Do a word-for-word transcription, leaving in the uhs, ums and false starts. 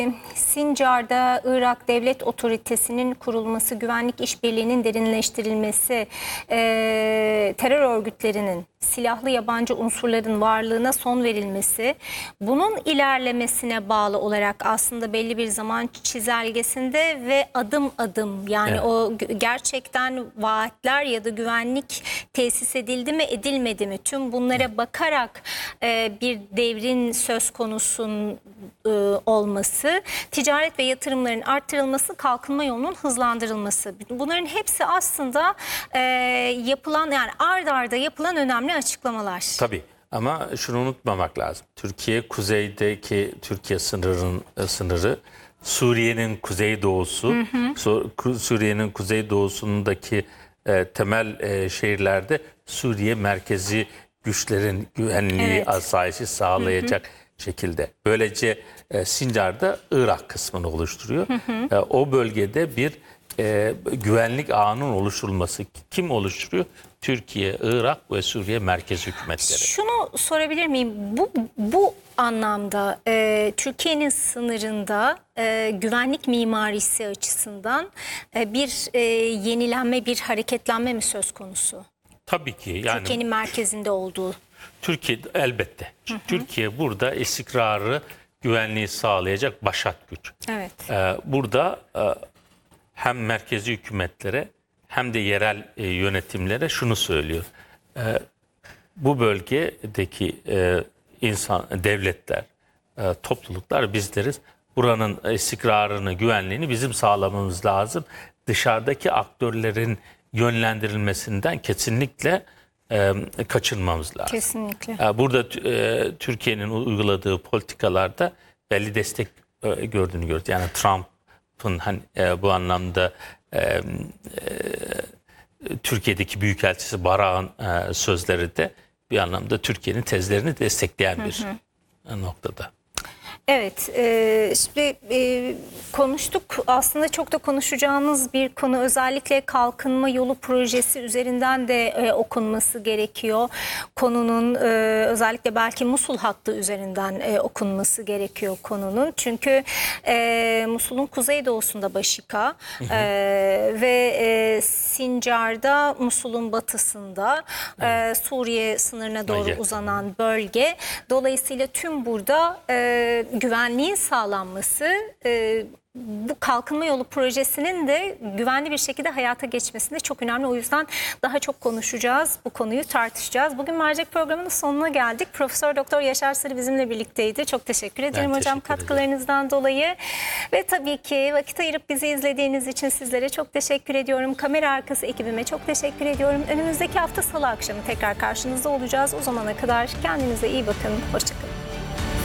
Sincar'da Irak Devlet Otoritesi'nin kurulması, güvenlik işbirliğinin derinleştirilmesi, e, terör örgütlerinin, silahlı yabancı unsurların varlığına son verilmesi, bunun ilerlemesine bağlı olarak aslında belli bir zaman çizelgesinde ve adım adım, yani evet, o gerçekten vaatler ya da güvenlik tesis edildi mi edilmedi mi, tüm bunlara evet, bakarak e, bir devrin söz konusunun e, olması, ticaret ve yatırımların arttırılması, kalkınma yolunun hızlandırılması. Bunların hepsi aslında e, yapılan, yani ard arda yapılan önemli açıklamalar. Tabii, ama şunu unutmamak lazım. Türkiye kuzeydeki Türkiye sınırının sınırı, Suriye'nin kuzeydoğusu, Suriye'nin kuzeydoğusundaki e, temel e, şehirlerde Suriye merkezi güçlerin güvenliği, evet, asayişi sağlayacak hı hı. şekilde. Böylece e, Sincar'da Irak kısmını oluşturuyor. Hı hı. E, o bölgede bir e, güvenlik ağının oluşturulması. Kim oluşturuyor? Türkiye, Irak ve Suriye merkez hükümetleri. Şunu sorabilir miyim? Bu bu anlamda e, Türkiye'nin sınırında e, güvenlik mimarisi açısından e, bir e, yenilenme, bir hareketlenme mi söz konusu? Tabii ki. Yani Türkiye'nin merkezinde olduğu. Türkiye elbette. Hı hı. Türkiye burada istikrarı, güvenliği sağlayacak başat güç. Evet. Ee, burada e, hem merkezi hükümetlere hem de yerel e, yönetimlere şunu söylüyor. E, bu bölgedeki e, insan, devletler, e, topluluklar bizleriz. Buranın istikrarını, güvenliğini bizim sağlamamız lazım. Dışarıdaki aktörlerin yönlendirilmesinden kesinlikle e, kaçınmamız lazım. Kesinlikle. E, burada e, Türkiye'nin uyguladığı politikalarda belli destek e, gördüğünü gördük. Yani Trump'ın hani e, bu anlamda e, e, Türkiye'deki büyükelçisi Barak'ın e, sözleri de bir anlamda Türkiye'nin tezlerini destekleyen bir hı hı. noktada. Evet, e, şimdi e, konuştuk. Aslında çok da konuşacağımız bir konu, özellikle kalkınma yolu projesi üzerinden de e, okunması gerekiyor. Konunun e, özellikle belki Musul hattı üzerinden e, okunması gerekiyor konunun. Çünkü e, Musul'un kuzeydoğusunda Başika hı hı. E, ve e, Sincar'da Musul'un batısında e, Suriye sınırına doğru evet, uzanan bölge. Dolayısıyla tüm burada e, güvenliğin sağlanması, e, bu kalkınma yolu projesinin de güvenli bir şekilde hayata geçmesinde çok önemli. O yüzden daha çok konuşacağız, bu konuyu tartışacağız. Bugün mercek programının sonuna geldik. Profesör Doktor Yaşar Sarı bizimle birlikteydi. Çok teşekkür ederim ben hocam teşekkür katkılarınızdan ederim. dolayı. Ve tabii ki vakit ayırıp bizi izlediğiniz için sizlere çok teşekkür ediyorum. Kamera arkası ekibime çok teşekkür ediyorum. Önümüzdeki hafta Salı akşamı tekrar karşınızda olacağız. O zamana kadar kendinize iyi bakın. Hoşçakalın.